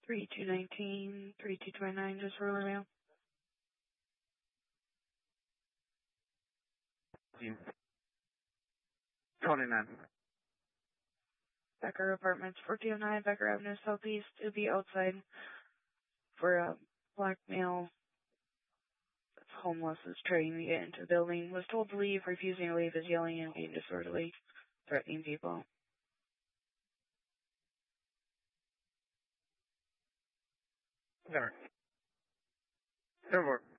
3219, 3229, just for mail. 29. Becker Apartments, 1409 Becker Avenue Southeast, to be outside for a black male that's homeless, is trying to get into the building. Was told to leave, refusing to leave, is yelling and being disorderly, threatening people. Never. Over.